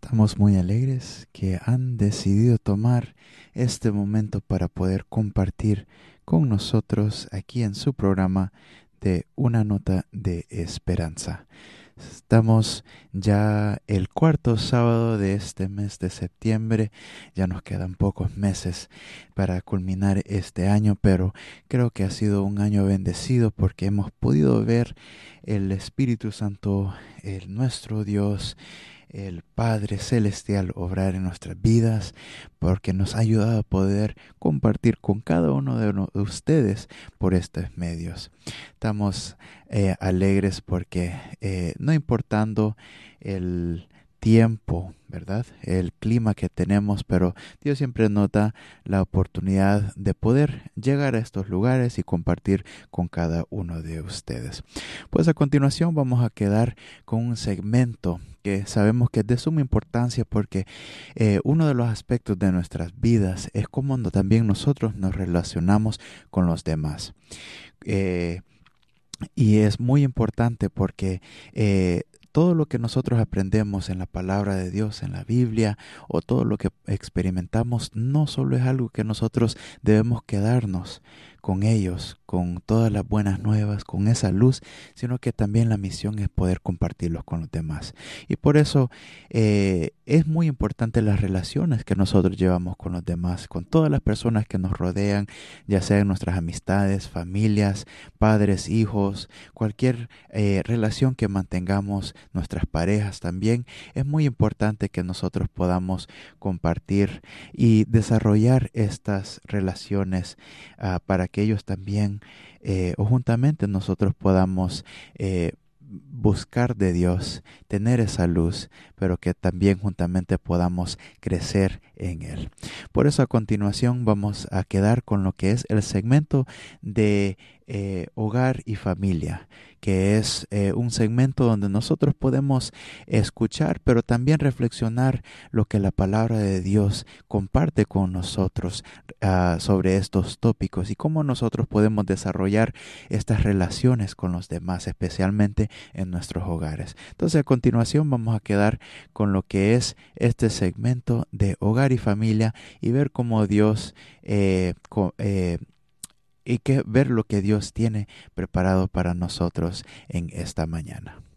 Estamos muy alegres que han decidido tomar este momento para poder compartir con nosotros aquí en su programa de Una Nota de Esperanza. Estamos ya el cuarto sábado de este mes de septiembre. Ya nos quedan pocos meses para culminar este año, pero creo que ha sido un año bendecido porque hemos podido ver el Espíritu Santo, nuestro Dios, el Padre Celestial obrar en nuestras vidas, porque nos ha ayudado a poder compartir con cada uno de ustedes por estos medios. Estamos alegres porque no importando el tiempo, ¿verdad? El clima que tenemos, pero Dios siempre nos da la oportunidad de poder llegar a estos lugares y compartir con cada uno de ustedes. Pues a continuación vamos a quedar con un segmento que sabemos que es de suma importancia porque uno de los aspectos de nuestras vidas es cómo también nosotros nos relacionamos con los demás. Y es muy importante porque todo lo que nosotros aprendemos en la palabra de Dios, en la Biblia, o todo lo que experimentamos, no solo es algo que nosotros debemos quedarnos con ellos, con todas las buenas nuevas, con esa luz, sino que también la misión es poder compartirlos con los demás. Y por eso es muy importante las relaciones que nosotros llevamos con los demás, con todas las personas que nos rodean, ya sean nuestras amistades, familias, padres, hijos, cualquier relación que mantengamos, nuestras parejas también. Es muy importante que nosotros podamos compartir y desarrollar estas relaciones para que ellos también o juntamente nosotros podamos buscar de Dios, tener esa luz, pero que también juntamente podamos crecer en Él. Por eso a continuación vamos a quedar con lo que es el segmento de hogar y familia, que es un segmento donde nosotros podemos escuchar, pero también reflexionar lo que la palabra de Dios comparte con nosotros sobre estos tópicos y cómo nosotros podemos desarrollar estas relaciones con los demás, especialmente en nuestros hogares. Entonces a continuación vamos a quedar con lo que es este segmento de hogar y familia y ver cómo Dios ver lo que Dios tiene preparado para nosotros en esta mañana.